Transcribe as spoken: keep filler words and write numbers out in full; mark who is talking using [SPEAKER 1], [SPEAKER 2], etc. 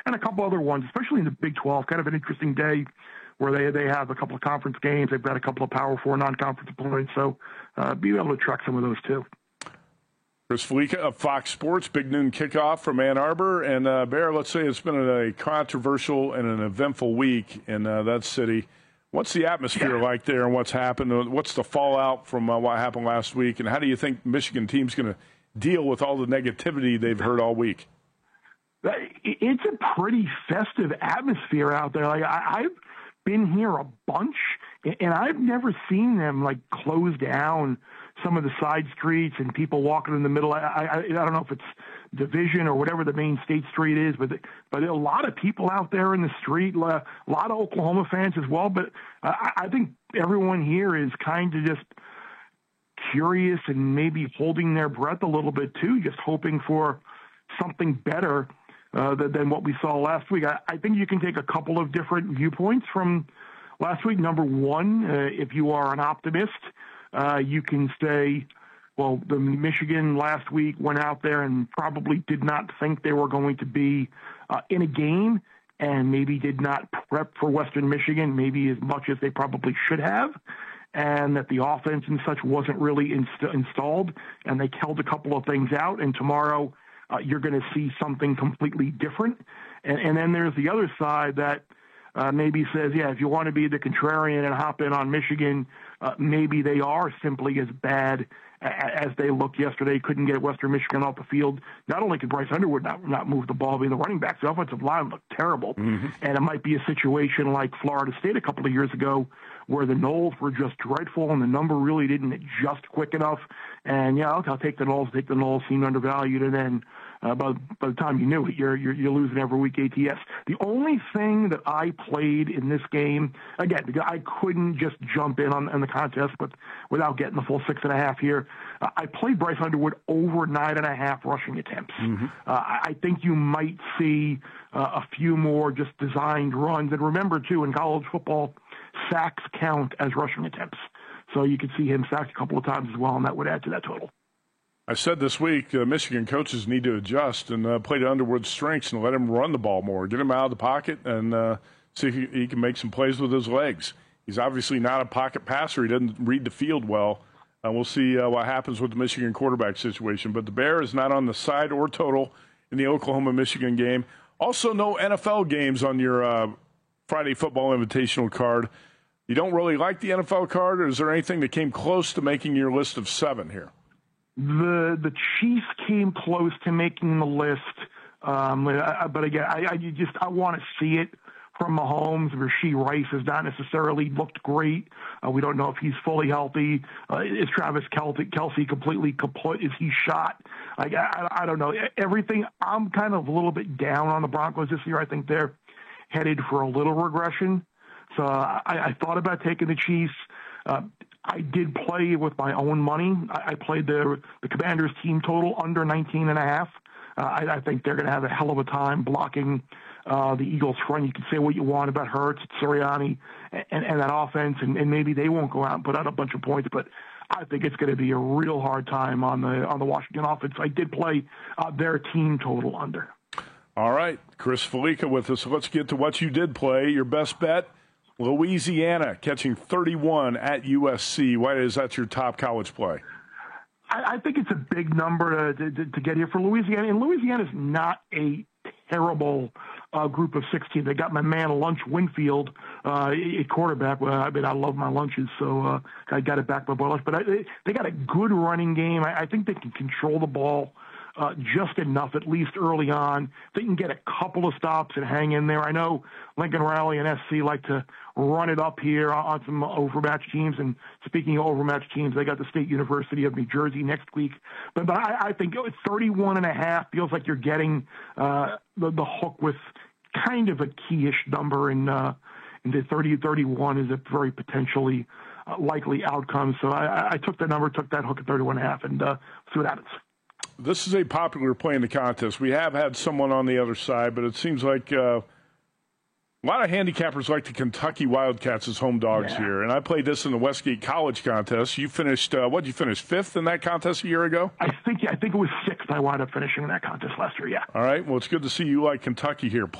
[SPEAKER 1] and a couple other ones, especially in the Big twelve. Kind of an interesting day where they they have a couple of conference games. They've got a couple of Power Four non-conference opponents, so uh, be able to track some of those too.
[SPEAKER 2] Chris Fallica of Fox Sports, big noon kickoff from Ann Arbor. And, uh, Bear, let's say it's been a controversial and an eventful week in uh, that city. What's the atmosphere yeah. like there and what's happened? What's the fallout from uh, what happened last week? And how do you think Michigan team's going to deal with all the negativity they've heard all week?
[SPEAKER 1] It's a pretty festive atmosphere out there. Like I, I've been here a bunch, and I've never seen them like close down some of the side streets and people walking in the middle. I, I, I don't know if it's Division or whatever the main state street is, but but a lot of people out there in the street, a lot of Oklahoma fans as well. But I, I think everyone here is kind of just curious and maybe holding their breath a little bit too, just hoping for something better uh, than, than what we saw last week. I, I think you can take a couple of different viewpoints from last week. Number one, uh, if you are an optimist, uh, you can say, well, the Michigan last week went out there and probably did not think they were going to be uh, in a game and maybe did not prep for Western Michigan maybe as much as they probably should have, and that the offense and such wasn't really inst- installed, and they held a couple of things out, and tomorrow uh, you're going to see something completely different. And, and then there's the other side that uh, maybe says, yeah, if you want to be the contrarian and hop in on Michigan, uh, maybe they are simply as bad as they looked yesterday. Couldn't get Western Michigan off the field. Not only could Bryce Underwood not, not move the ball, but the running backs, the offensive line looked terrible. Mm-hmm. And it might be a situation like Florida State a couple of years ago where the Noles were just dreadful and the number really didn't adjust quick enough. And, yeah, I'll, I'll take the Noles, take the Noles, seemed undervalued, and then uh, by, by the time you knew it, you're, you're, you're losing every week A T S. The only thing that I played in this game, again, I couldn't just jump in on, on the contest but without getting the full six and a half here. Uh, I played Bryce Underwood over nine and a half rushing attempts. Mm-hmm. Uh, I think you might see uh, a few more just designed runs. And remember, too, in college football, sacks count as rushing attempts. So you could see him sacked a couple of times as well, and that would add to that total.
[SPEAKER 2] I said this week, uh, Michigan coaches need to adjust and uh, play to Underwood's strengths and let him run the ball more. Get him out of the pocket and uh, see if he, he can make some plays with his legs. He's obviously not a pocket passer. He doesn't read the field well. Uh, we'll see uh, what happens with the Michigan quarterback situation. But the Bear is not on the side or total in the Oklahoma-Michigan game. Also, no N F L games on your uh, Friday Football Invitational card. You don't really like the N F L card, or is there anything that came close to making your list of seven here?
[SPEAKER 1] The the Chiefs came close to making the list, um, but again, I, I just I want to see it from Mahomes. Rashee Rice has not necessarily looked great. Uh, we don't know if he's fully healthy. Uh, is Travis Kelce completely complete? Is he shot? I, I, I don't know. Everything. I'm kind of a little bit down on the Broncos this year. I think they're headed for a little regression. So I, I thought about taking the Chiefs. Uh, I did play with my own money. I, I played the the Commanders team total under nineteen and a half. Uh, I, I think they're going to have a hell of a time blocking uh, the Eagles front. You can say what you want about Hurts, Sirianni, and, and that offense, and, and maybe they won't go out and put out a bunch of points, but I think it's going to be a real hard time on the on the Washington offense. I did play uh, their team total under.
[SPEAKER 2] All right, Chris Fallica with us. Let's get to what you did play. Your best bet. Louisiana catching thirty-one at U S C. Why is that your top college play?
[SPEAKER 1] I, I think it's a big number to, to, to get here for Louisiana. And Louisiana's not a terrible uh, group of sixteen. They got my man Lunch Winfield uh, at quarterback. Well, I mean, I love my lunches, so uh, I got it back by lunch. But I, they got a good running game. I, I think they can control the ball Uh, just enough, at least early on. They can get a couple of stops and hang in there. I know Lincoln Riley and S C like to run it up here on some overmatched teams. And speaking of overmatched teams, they got the State University of New Jersey next week. But, but I, I think thirty-one and a half feels like you're getting uh, the, the hook with kind of a key-ish number. And uh, the thirty thirty-one is a very potentially uh, likely outcome. So I, I took that number, took that hook at thirty-one and a half, and uh, see what happens.
[SPEAKER 2] This is a popular play in the contest. We have had someone on the other side, but it seems like uh, a lot of handicappers like the Kentucky Wildcats as home dogs yeah. here. And I played this in the Westgate College contest. You finished, uh, what did you finish, fifth in that contest a year ago?
[SPEAKER 1] I think I think it was sixth. I wound up finishing in that contest last year, yeah.
[SPEAKER 2] All right. Well, it's good to see you like Kentucky here.